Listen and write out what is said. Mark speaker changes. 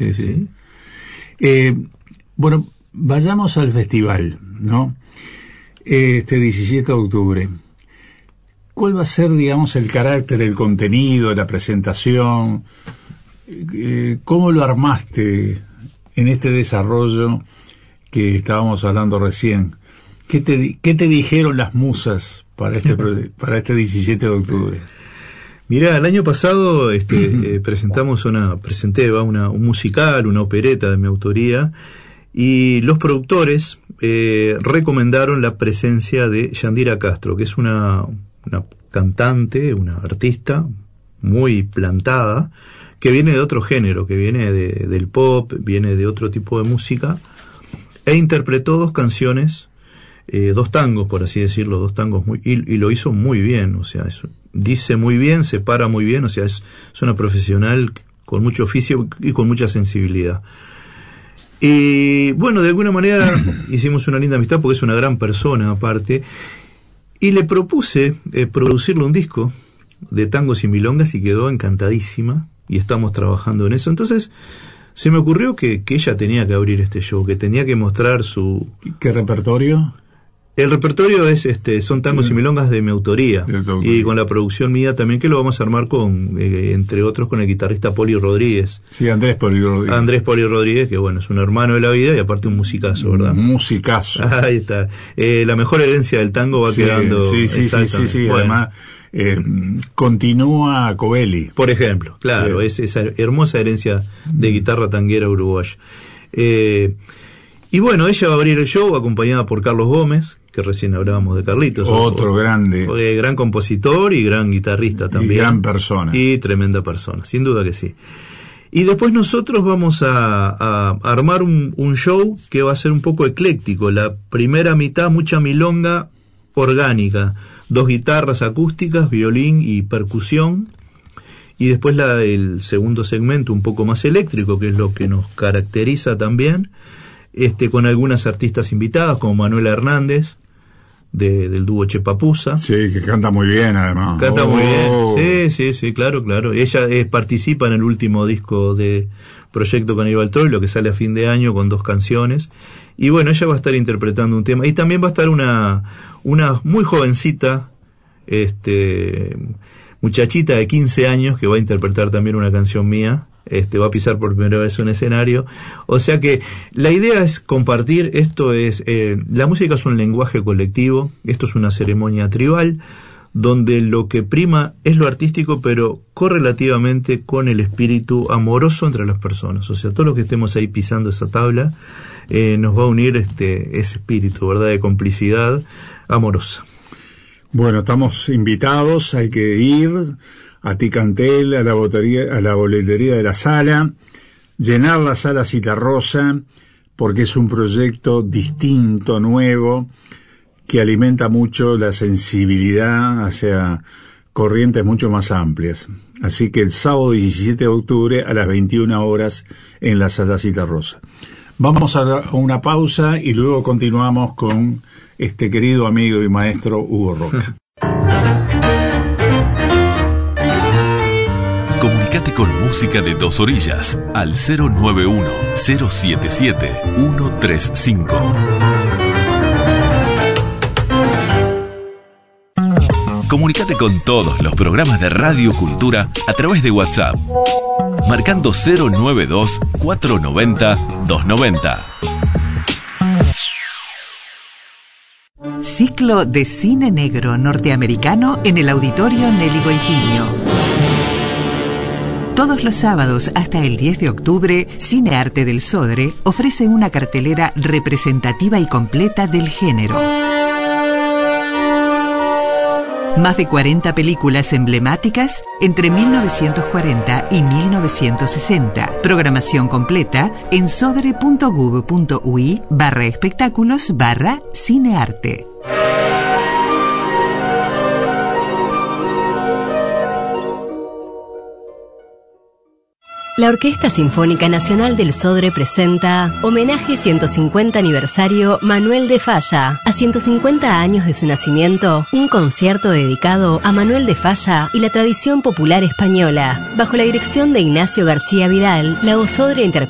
Speaker 1: Sí. Bueno, vayamos al festival, ¿no? Este 17 de octubre. ¿Cuál va a ser, digamos, el carácter, el contenido, la presentación? ¿Cómo lo armaste en este desarrollo que estábamos hablando recién? ¿Qué te dijeron las musas para este 17 de octubre?
Speaker 2: Mirá, el año pasado presenté un musical, una opereta de mi autoría, y los productores recomendaron la presencia de Yandira Castro, que es una cantante, una artista muy plantada, que viene de otro género, que viene del pop, viene de otro tipo de música, e interpretó 2 canciones, 2 tangos, por así decirlo, 2 tangos, y lo hizo muy bien, o sea, dice muy bien, se para muy bien, o sea, es una profesional con mucho oficio y con mucha sensibilidad. Y bueno, de alguna manera hicimos una linda amistad, porque es una gran persona aparte, y le propuse producirle un disco de tangos y milongas, y quedó encantadísima, y estamos trabajando en eso. Entonces se me ocurrió que ella tenía que abrir este show, que tenía que mostrar su...
Speaker 1: ¿Qué repertorio?
Speaker 2: El repertorio son tangos y milongas de mi autoría, y con la producción mía también, que lo vamos a armar con, entre otros, con el guitarrista Poli Rodríguez.
Speaker 1: Sí, Andrés Poli Rodríguez,
Speaker 2: que bueno, es un hermano de la vida y aparte un musicazo, ¿verdad?
Speaker 1: Un musicazo.
Speaker 2: Ahí está. La mejor herencia del tango va quedando.
Speaker 1: Sí.
Speaker 2: Bueno.
Speaker 1: Además, continúa Covelli.
Speaker 2: Por ejemplo, claro, es esa hermosa herencia de guitarra tanguera uruguaya. Y bueno, ella va a abrir el show acompañada por Carlos Gómez, que recién hablábamos de Carlitos.
Speaker 1: Otro grande.
Speaker 2: Gran compositor y gran guitarrista también.
Speaker 1: Y gran persona.
Speaker 2: Y tremenda persona, sin duda que sí. Y después nosotros vamos a armar un show que va a ser un poco ecléctico. La primera mitad, mucha milonga orgánica. 2 guitarras acústicas, violín y percusión. Y después el segundo segmento un poco más eléctrico, que es lo que nos caracteriza también. Con algunas artistas invitadas, como Manuela Hernández, del dúo Chepapusa.
Speaker 1: Sí, que canta muy bien, además.
Speaker 2: Canta muy bien. Sí, claro. Ella participa en el último disco de Proyecto Caníbal Troilo, que sale a fin de año, con 2 canciones. Y bueno, ella va a estar interpretando un tema. Y también va a estar una muy jovencita, muchachita de 15 años, que va a interpretar también una canción mía. Va a pisar por primera vez un escenario. O sea que la idea es compartir. La música es un lenguaje colectivo, esto es una ceremonia tribal, donde lo que prima es lo artístico, pero correlativamente con el espíritu amoroso entre las personas. O sea, todos los que estemos ahí pisando esa tabla, nos va a unir ese espíritu, ¿verdad?, de complicidad amorosa.
Speaker 1: Bueno, estamos invitados, hay que ir a Ticantel, a la boletería de la sala, llenar la sala Citarrosa, porque es un proyecto distinto, nuevo, que alimenta mucho la sensibilidad hacia corrientes mucho más amplias. Así que el sábado 17 de octubre a las 21 horas en la sala Citarrosa. Vamos a una pausa y luego continuamos con este querido amigo y maestro Hugo Roca.
Speaker 3: Comunicate con Música de Dos Orillas al 091-077-135. Comunicate con todos los programas de Radio Cultura a través de WhatsApp, marcando 092-490-290.
Speaker 4: Ciclo de cine negro norteamericano en el Auditorio Nelly Goitiño. Todos los sábados hasta el 10 de octubre, Cine Arte del Sodre ofrece una cartelera representativa y completa del género. Más de 40 películas emblemáticas entre 1940 y 1960. Programación completa en sodre.gov.ui/espectáculos/cinearte.
Speaker 5: La Orquesta Sinfónica Nacional del Sodre presenta Homenaje 150 aniversario Manuel de Falla. A 150 años de su nacimiento, un concierto dedicado a Manuel de Falla y la tradición popular española. Bajo la dirección de Ignacio García Vidal, la OSodre interpreta